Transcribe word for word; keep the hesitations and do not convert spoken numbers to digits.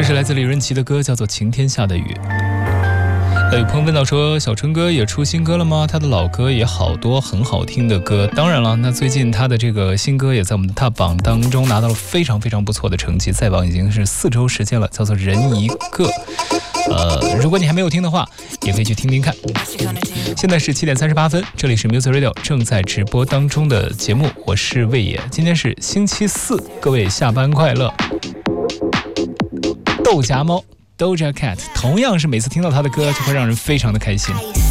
这是来自李润琪的歌，叫做《晴天下的雨》。呃，有朋友问到说，小春哥也出新歌了吗？他的老歌也好多很好听的歌。当然了，那最近他的这个新歌也在我们的 Top 榜当中拿到了非常非常不错的成绩，在榜已经是四周时间了，叫做《人一个》。呃，如果你还没有听的话，也可以去听听看。现在是七点三十八分，这里是 Music Radio 正在直播当中的节目，我是魏野。今天是星期四，各位下班快乐。豆荚猫 Doja Cat 同样是每次听到他的歌就会让人非常的开心。